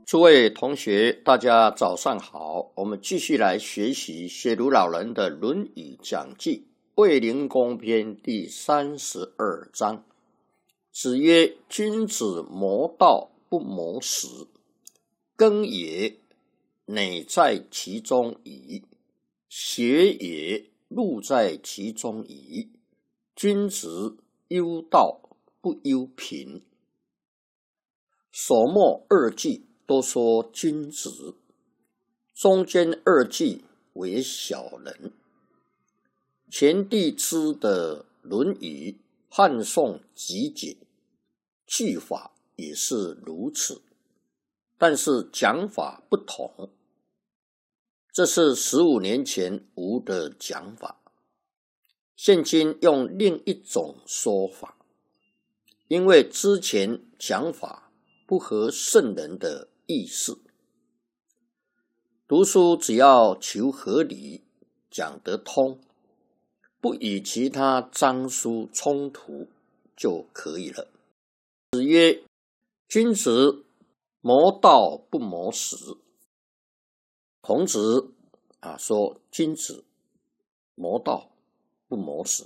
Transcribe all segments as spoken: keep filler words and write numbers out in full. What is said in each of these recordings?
诸位同学，大家早上好。我们继续来学习写鲁老人的《论语讲记》卫灵公篇第三十二章。子曰：君子谋道不谋食，耕也，馁在其中矣；学也，路在其中矣。君子忧道不忧贫。首末二句都说君子，中间二句为小人。前帝之的《论语》汉宋集锦，句法也是如此，但是讲法不同。这是十五年前吴的讲法，现今用另一种说法，因为之前讲法不合圣人的意思。读书只要求合理，讲得通，不与其他章书冲突就可以了。子曰：君子谋道不谋食。孔子啊说君子谋道不谋食。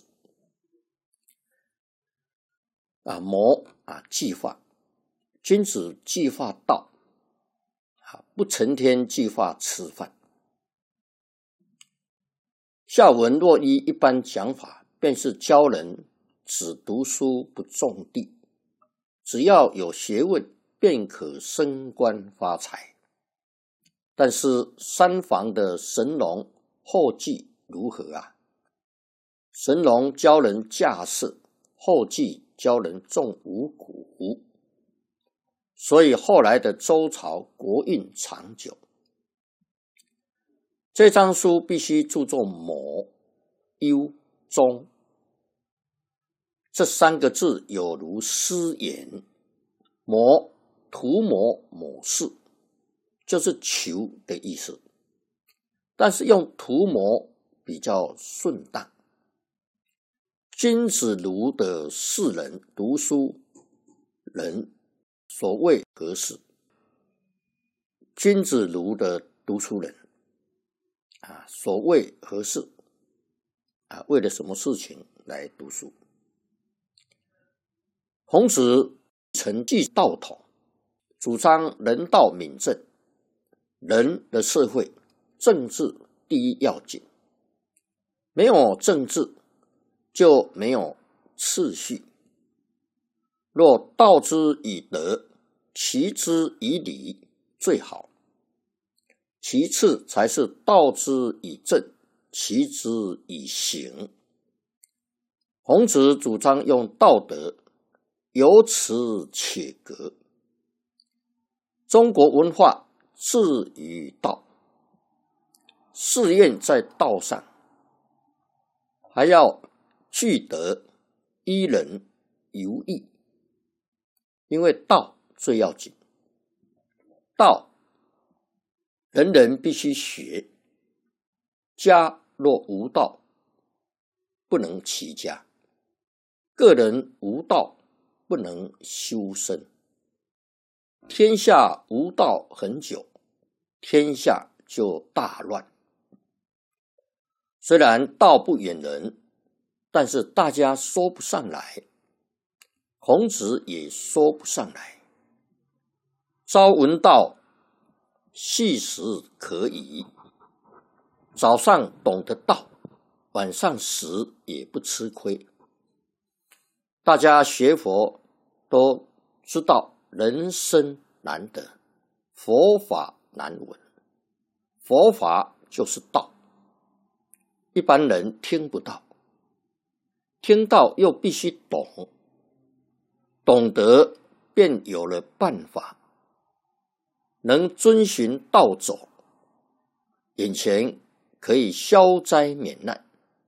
啊谋啊计划，君子计划道，啊不成天计划吃饭。下文若依一般讲法，便是教人只读书不种地，只要有学问便可升官发财。但是三房的神农后记如何啊？神农教人架设，后记教人种五谷，所以后来的周朝国运长久。这章书必须注重谋、忧、忠这三个字，有如诗言。谋，图谋某事，就是求的意思，但是用图谋比较顺当。君子如的世人，读书人所谓何事？君子如的读书人啊，所谓何事？啊，为了什么事情来读书？孔子曾记道统，主张人道敏政，人的社会政治第一要紧，没有政治就没有次序。若道之以德，齐之以礼最好，其次才是道之以政，齐之以刑。孔子主张用道德，由此且格。中国文化至于道，试验在道上，还要具德、依人、游义，因为道最要紧。道人人必须学，家若无道，不能齐家；个人无道，不能修身。天下无道很久，天下就大乱。虽然道不远人，但是大家说不上来，孔子也说不上来。朝闻道，夕食可以。早上懂得道，晚上食也不吃亏。大家学佛都知道人生难得，佛法难闻。佛法就是道，一般人听不到，听到又必须懂，懂得便有了办法，能遵循道走，眼前可以消灾免难。